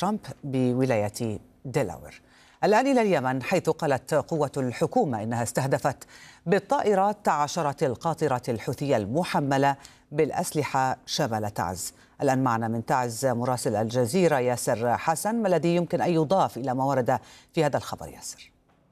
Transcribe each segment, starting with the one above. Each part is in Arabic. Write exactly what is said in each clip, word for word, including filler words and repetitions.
ترامب بولاية ديلاوير. الآن إلى اليمن، حيث قالت قوة الحكومة إنها استهدفت بالطائرات عشرة القاطرة الحوثية المحملة بالأسلحة شمال تعز. الآن معنا من تعز مراسل الجزيرة ياسر حسن. ما الذي يمكن أن يضاف إلى ما ورد في هذا الخبر ياسر؟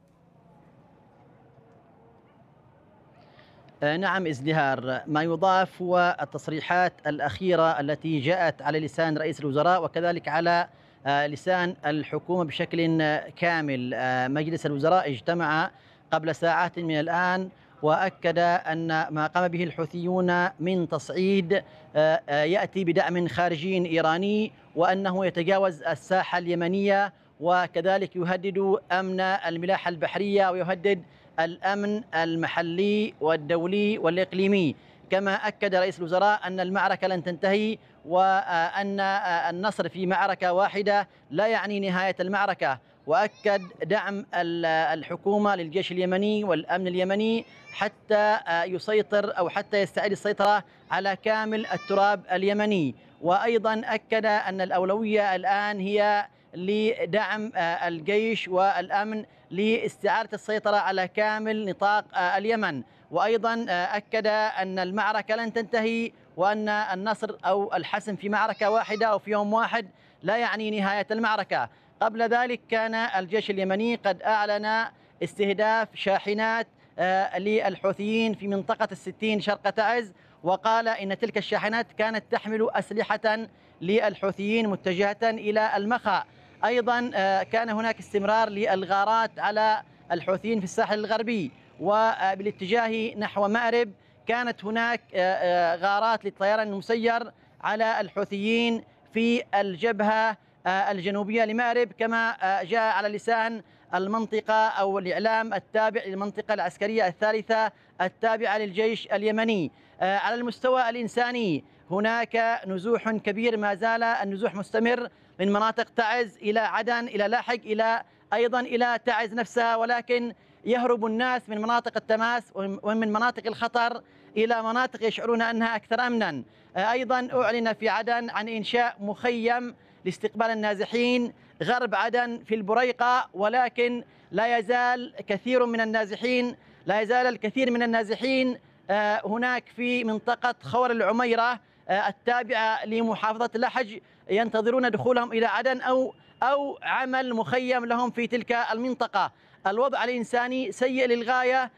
نعم ازدهار، ما يضاف هو التصريحات الأخيرة التي جاءت على لسان رئيس الوزراء وكذلك على لسان الحكومة بشكل كامل. مجلس الوزراء اجتمع قبل ساعات من الآن وأكد أن ما قام به الحوثيون من تصعيد يأتي بدعم خارجي إيراني، وأنه يتجاوز الساحة اليمنية وكذلك يهدد أمن الملاحة البحرية ويهدد الأمن المحلي والدولي والإقليمي. كما أكد رئيس الوزراء أن المعركة لن تنتهي، وأن النصر في معركة واحدة لا يعني نهاية المعركة، وأكد دعم الحكومة للجيش اليمني والأمن اليمني حتى يسيطر أو حتى يستعيد السيطرة على كامل التراب اليمني. وأيضا أكد أن الأولوية الآن هي لدعم الجيش والأمن لاستعادة السيطرة على كامل نطاق اليمن. وأيضا أكد أن المعركة لن تنتهي، وأن النصر أو الحسم في معركة واحدة أو في يوم واحد لا يعني نهاية المعركة. قبل ذلك كان الجيش اليمني قد أعلن استهداف شاحنات للحوثيين في منطقة الستين شرق تعز، وقال إن تلك الشاحنات كانت تحمل أسلحة للحوثيين متجهة إلى المخا. أيضا كان هناك استمرار للغارات على الحوثيين في الساحل الغربي، وبالاتجاه نحو مأرب كانت هناك غارات للطيران المسير على الحوثيين في الجبهة الجنوبية لمأرب، كما جاء على لسان المنطقة أو الإعلام التابع للمنطقة العسكرية الثالثة التابعة للجيش اليمني. على المستوى الإنساني هناك نزوح كبير، ما زال النزوح مستمر من مناطق تعز إلى عدن إلى لاحق إلى أيضا إلى تعز نفسها، ولكن يهرب الناس من مناطق التماس ومن مناطق الخطر إلى مناطق يشعرون أنها أكثر أمنا. أيضا أعلن في عدن عن إنشاء مخيم لاستقبال النازحين غرب عدن في البريقة، ولكن لا يزال كثير من النازحين لا يزال الكثير من النازحين هناك في منطقة خور العميرة التابعة لمحافظة لحج ينتظرون دخولهم إلى عدن أو أو عمل مخيم لهم في تلك المنطقة. الوضع الإنساني سيء للغاية.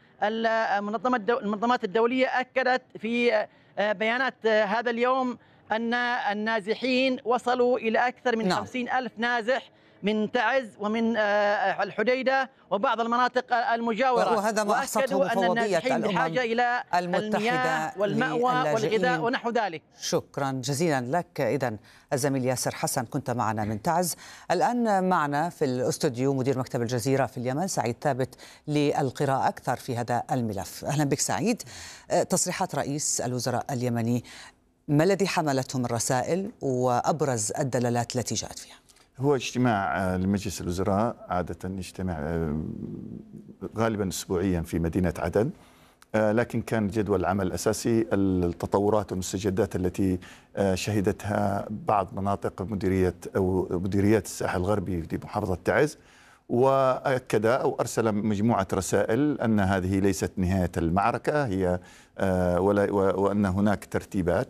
المنظمات الدولية أكدت في بيانات هذا اليوم أن النازحين وصلوا إلى أكثر من خمسين ألف نازح من تعز ومن الحديدة وبعض المناطق المجاورة، وهذا ما أحصته مفوضية الأمم بحاجة إلى المياه والمأوى والغذاء ونحو ذلك. شكرا جزيلا لك. إذن الزميل ياسر حسن كنت معنا من تعز. الآن معنا في الاستوديو مدير مكتب الجزيرة في اليمن سعيد ثابت للقراءة أكثر في هذا الملف. أهلا بك سعيد. تصريحات رئيس الوزراء اليمني، ما الذي حملته من رسائل وأبرز الدلالات التي جاءت فيها؟ هو اجتماع لمجلس الوزراء، عادة يجتمع غالبا أسبوعيا في مدينة عدن، لكن كان جدول العمل الأساسي التطورات والمستجدات التي شهدتها بعض مناطق مديرية أو مديريات الساحل الغربي لمحافظة تعز، وأكد أو أرسل مجموعة رسائل أن هذه ليست نهاية المعركة هي ولا وأن هناك ترتيبات.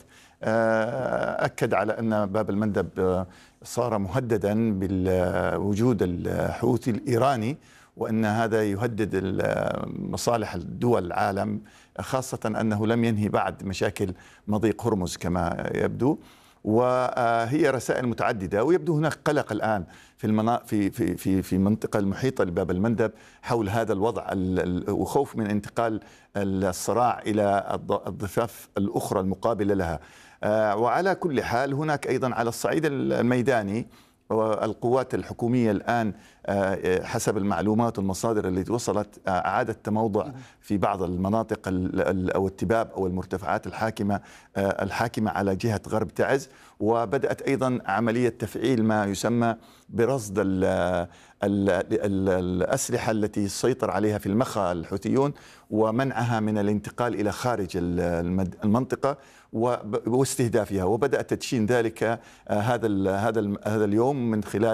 أكد على أن باب المندب صار مهددا بوجود الحوثي الإيراني، وأن هذا يهدد مصالح الدول العالم، خاصة أنه لم ينهي بعد مشاكل مضيق هرمز كما يبدو. وهي رسائل متعددة، ويبدو هناك قلق الآن في المنا... في في في في المنطقة المحيطة لباب المندب حول هذا الوضع، وخوف من انتقال الصراع إلى الضفاف الأخرى المقابلة لها. وعلى كل حال هناك أيضا على الصعيد الميداني القوات الحكومية الآن حسب المعلومات والمصادر التي وصلت أعادت تموضع في بعض المناطق أو التباب أو المرتفعات الحاكمة الحاكمة على جهة غرب تعز، وبدأت أيضا عملية تفعيل ما يسمى برصد ال ال ال الأسلحة التي سيطر عليها في المخا الحوثيون ومنعها من الانتقال إلى خارج المنطقة واستهدافها، وبدأ تدشين ذلك هذا هذا هذا اليوم من خلال